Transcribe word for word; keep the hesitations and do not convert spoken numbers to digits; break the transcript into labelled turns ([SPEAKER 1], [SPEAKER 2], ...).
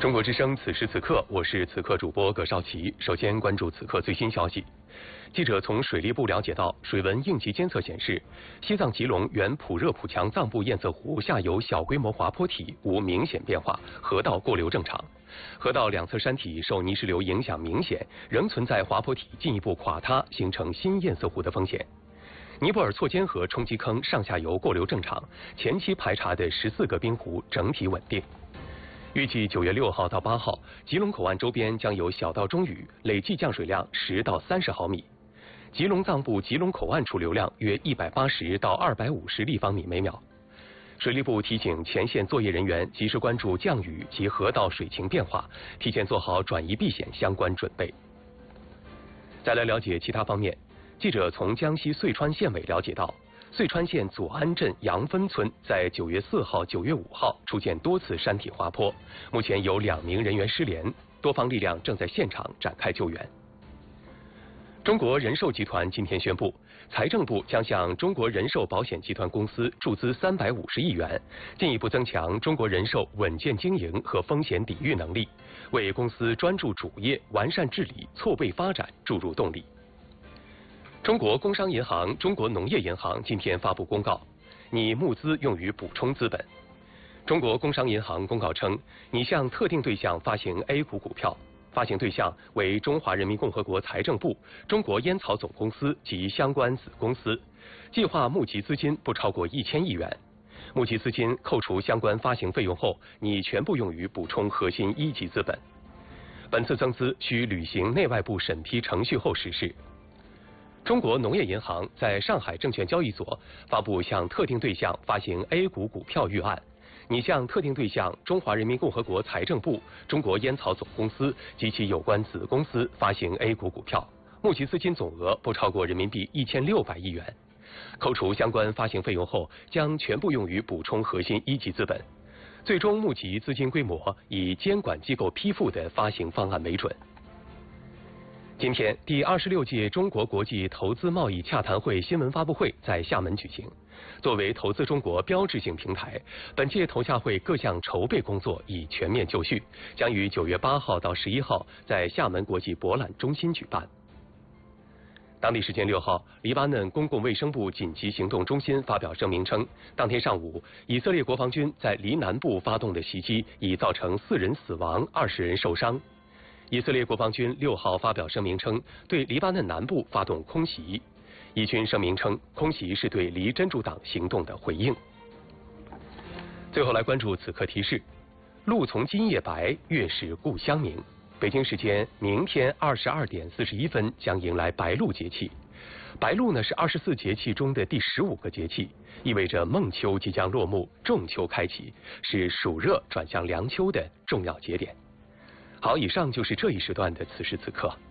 [SPEAKER 1] 中国之声此时此刻，我是此刻主播葛少奇。首先关注此刻最新消息。记者从水利部了解到，水文应急监测显示，西藏吉隆原普热普强藏布堰塞湖下游小规模滑坡体无明显变化，河道过流正常。河道两侧山体受泥石流影响明显，仍存在滑坡体进一步垮塌形成新堰塞湖的风险。尼泊尔错尖河冲积坑上下游过流正常，前期排查的十四个冰湖整体稳定。预计九月六号到八号，吉隆口岸周边将有小到中雨，累计降水量十到三十毫米。吉隆藏布吉隆口岸储流量约一百八十到二百五十立方米每秒。水利部提醒前线作业人员及时关注降雨及河道水情变化，提前做好转移避险相关准备。再来了解其他方面，记者从江西遂川县委了解到，遂川县左安镇杨分村在九月四号、九月五号出现多次山体滑坡，目前有两名人员失联，多方力量正在现场展开救援。中国人寿集团今天宣布，财政部将向中国人寿保险集团公司注资三百五十亿元，进一步增强中国人寿稳健经营和风险抵御能力，为公司专注主业、完善治理、错位发展注入动力。中国工商银行、中国农业银行今天发布公告，拟募资用于补充资本。中国工商银行公告称，拟向特定对象发行 A 股股票，发行对象为中华人民共和国财政部、中国烟草总公司及相关子公司，计划募集资金不超过一千亿元。募集资金扣除相关发行费用后，拟全部用于补充核心一级资本。本次增资需履行内外部审批程序后实施。中国农业银行在上海证券交易所发布向特定对象发行 A 股股票预案，拟向特定对象中华人民共和国财政部、中国烟草总公司及其有关子公司发行 A 股股票，募集资金总额不超过人民币一千六百亿元，扣除相关发行费用后，将全部用于补充核心一级资本。最终募集资金规模以监管机构批复的发行方案为准。今天，第二十六届中国国际投资贸易洽谈会新闻发布会在厦门举行。作为投资中国标志性平台，本届投洽会各项筹备工作已全面就绪，将于九月八号到十一号在厦门国际博览中心举办。当地时间六号，黎巴嫩公共卫生部紧急行动中心发表声明称，当天上午，以色列国防军在黎南部发动的袭击已造成四人死亡、二十人受伤。以色列国防军六号发表声明称，对黎巴嫩南部发动空袭。以军声明称，空袭是对黎真主党行动的回应。最后来关注此刻提示：路从今夜白，月是故乡明。北京时间明天二十二点四十一分将迎来白露节气。白露呢是二十四节气中的第十五个节气，意味着孟秋即将落幕，仲秋开启，是暑热转向凉秋的重要节点。好，以上就是这一时段的此时此刻。